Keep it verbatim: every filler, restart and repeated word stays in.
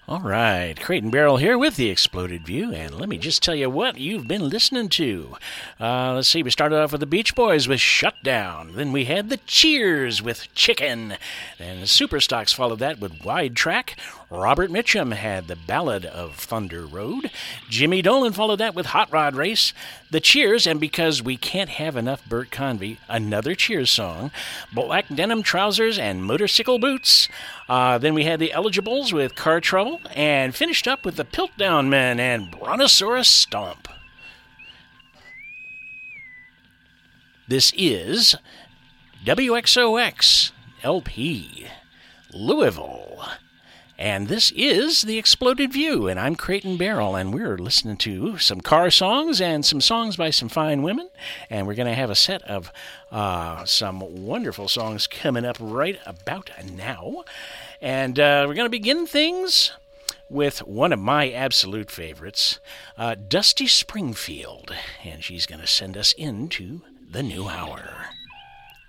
All right, Crate and Barrel here with the Exploded View, and let me just tell you what you've been listening to. Uh, let's see, we started off with the Beach Boys with Shut Down. Then we had the Cheers with Chicken. Then the Superstocks followed that with Wide Track. Robert Mitchum had the Ballad of Thunder Road. Jimmy Dolan followed that with Hot Rod Race. The Cheers, and because we can't have enough Bert Convy, another Cheers song. Black Denim Trousers and Motorcycle Boots. Uh, then we had the Eligibles with Car Trouble, and finished up with the Piltdown Men and Brontosaurus Stomp. This is W X O X L P, Louisville. And this is The Exploded View, and I'm Crate and Barrel, and we're listening to some car songs and some songs by some fine women, and we're going to have a set of uh, some wonderful songs coming up right about now. And uh, we're going to begin things with one of my absolute favorites, uh, Dusty Springfield, and she's going to send us into the new hour.